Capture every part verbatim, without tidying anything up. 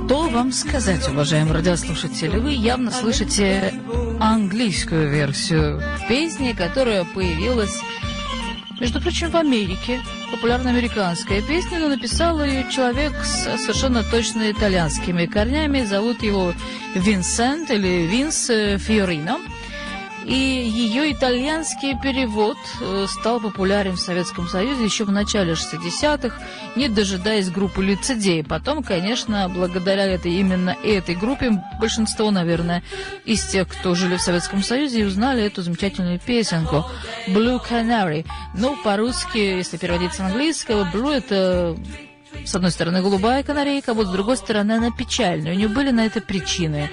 Что вам сказать, уважаемые радиослушатели? Вы явно слышите английскую версию песни, которая появилась, между прочим, в Америке. Популярная американская песня, но написал ее человек с совершенно точно итальянскими корнями. Зовут его Винсент или Винс Фиорино. И ее итальянский перевод стал популярен в Советском Союзе еще в начале шестидесятых, не дожидаясь группы «Лицедей». Потом, конечно, благодаря этой, именно этой группе, большинство, наверное, из тех, кто жили в Советском Союзе, и узнали эту замечательную песенку «Blue Canary». Ну, по-русски, если переводить с английского, «blue» — это, с одной стороны, голубая канарейка, а вот с другой стороны, она печальная. У нее были на это причины.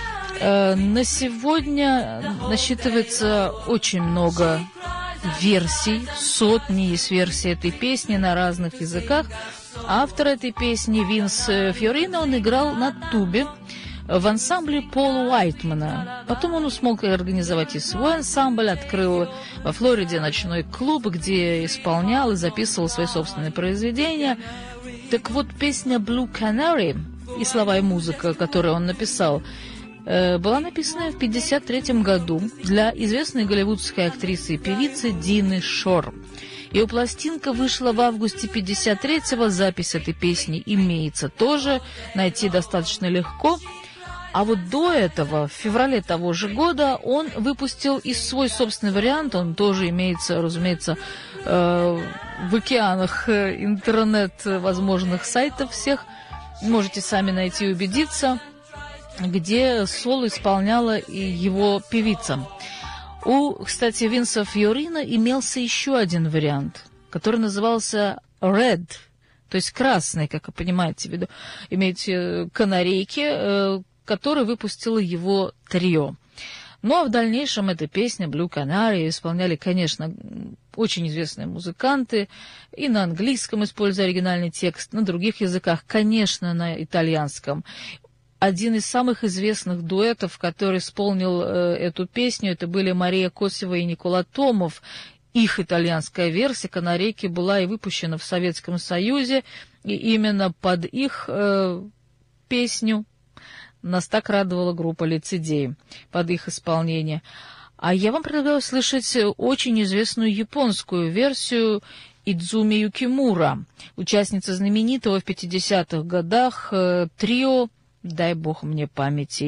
На сегодня насчитывается очень много версий, сотни есть версий этой песни на разных языках. Автор этой песни Винс Фиорино, он играл на тубе в ансамбле Пола Уайтмана. Потом он смог организовать и свой ансамбль, открыл во Флориде ночной клуб, где исполнял и записывал свои собственные произведения. Так вот, песня «Blue Canary» и слова и музыка, которую он написал, была написана в пятьдесят третьем году для известной голливудской актрисы и певицы Дины Шор. Ее пластинка вышла в августе пятьдесят третьего, запись этой песни имеется тоже, найти достаточно легко. А вот до этого, в феврале того же года, он выпустил и свой собственный вариант, он тоже имеется, разумеется, в океанах интернет-возможных сайтов всех, можете сами найти и убедиться, где соло исполняла и его певица. У, кстати, Винса Фиорино имелся еще один вариант, который назывался «Red», то есть красный, как вы понимаете, в виду, имеете канарейки, который выпустило его трио. Ну, а в дальнейшем эта песня «Blue Canary» исполняли, конечно, очень известные музыканты, и на английском, используя оригинальный текст, на других языках, конечно, на итальянском. Один из самых известных дуэтов, который исполнил э, эту песню, это были Мария Косева и Никола Томов. Их итальянская версия «Канарейки» была и выпущена в Советском Союзе, и именно под их э, песню нас так радовала группа «Лицедей», под их исполнение. А я вам предлагаю слышать очень известную японскую версию Идзуми Юкимура, участница знаменитого в пятидесятых годах э, трио «Дай бог мне памяти».